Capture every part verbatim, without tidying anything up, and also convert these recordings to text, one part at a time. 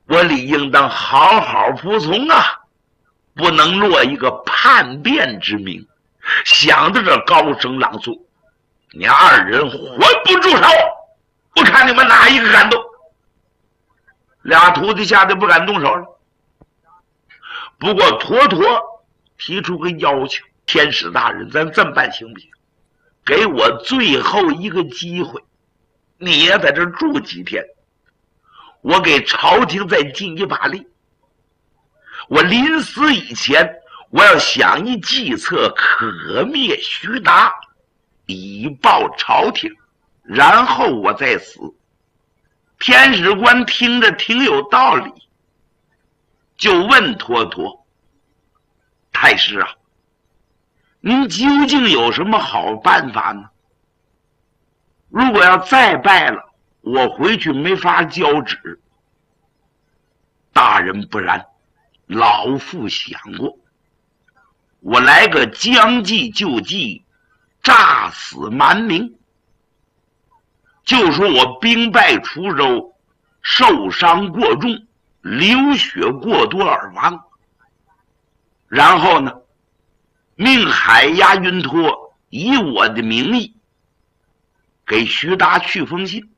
我理应当好好服从啊，不能落一个叛变之名。想到这，高声朗诵：“你二人还不住手！我看你们哪一个敢动？”俩徒弟吓得不敢动手了。不过妥妥提出个要求：“天使大人，咱这么办行不行？给我最后一个机会，你也在这住几天，我给朝廷再尽一把力。我临死以前，我要想一计策，可灭徐达，以报朝廷，然后我再死。”天使官听着挺有道理，就问妥妥：“太师啊，您究竟有什么好办法呢？如果要再败了，我回去没法交旨。”大人不然，老夫想过，我来个将计就计，诈死瞒名。就说我兵败楚州，受伤过重，流血过多而亡。然后呢，命海牙云托以我的名义给徐达去封信。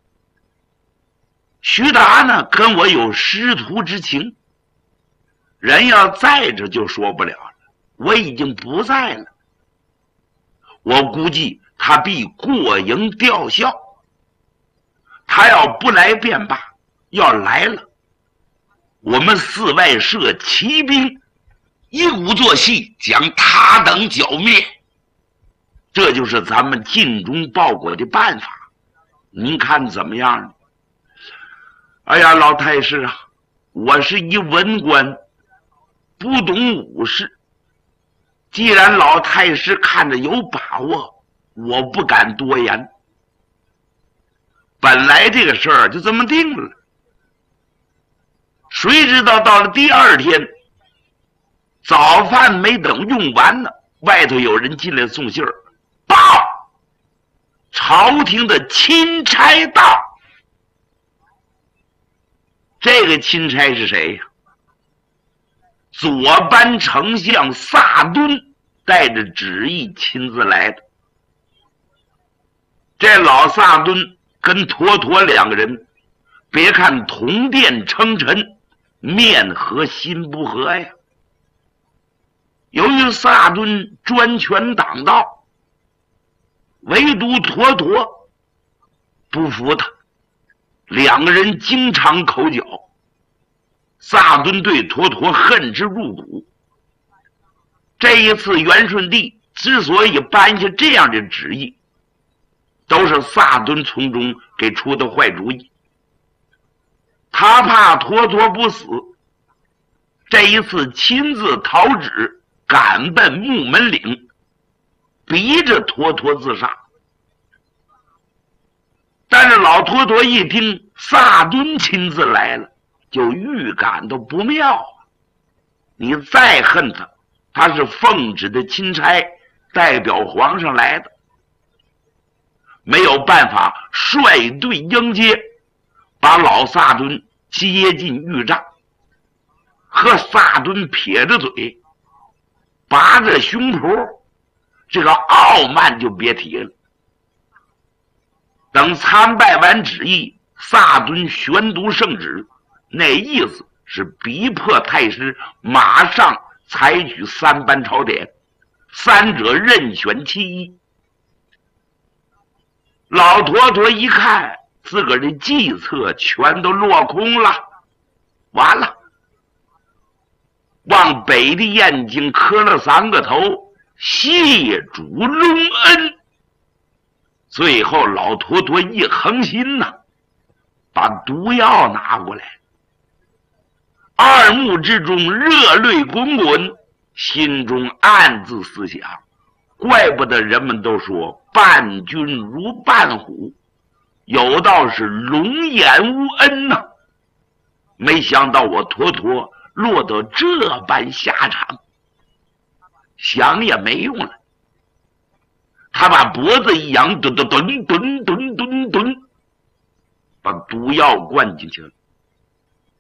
徐达呢，跟我有师徒之情，人要在这就说不了了，我已经不在了。我估计他必过营吊孝。他要不来便罢，要来了，我们寺外设骑兵，一鼓作气将他等剿灭。这就是咱们尽忠报国的办法，您看怎么样呢？哎呀，老太师啊，我是一文官，不懂武事。既然老太师看着有把握，我不敢多言。本来这个事儿就这么定了，谁知道到了第二天，早饭没等用完呢，外头有人进来送信儿，报朝廷的钦差到。这个钦差是谁呀？左班丞相萨敦带着旨意亲自来的。这老萨敦跟妥妥两个人，别看同殿称臣，面和心不和呀。由于萨敦专权党道，唯独妥妥不服他，两个人经常口角。萨敦对妥妥恨之入骨。这一次元顺帝之所以颁下这样的旨意，都是萨敦从中给出的坏主意。他怕妥妥不死，这一次亲自讨旨，赶奔木门岭，逼着妥妥自杀。但是老妥妥一听萨敦亲自来了，就预感到不妙。你再恨他，他是奉旨的钦差，代表皇上来的，没有办法率队迎接，把老萨敦接进御帐。和萨敦撇着嘴，拔着胸脯，这个傲慢就别提了。等参拜完旨意，萨敦宣读圣旨，那意思是逼迫太师马上采取三班朝典，三者任选其一。老妥妥一看自个儿的计策全都落空了，完了，往北的燕京磕了三个头，谢主隆恩。最后老妥妥一横心呐、啊，把毒药拿过来，二目之中热泪滚滚，心中暗自思想，怪不得人们都说伴君如伴虎，有道是龙颜无恩呐、啊。没想到我妥妥落得这般下场，想也没用了。他把脖子一扬，蹲蹲蹲蹲蹲蹲蹲，把毒药灌进去了。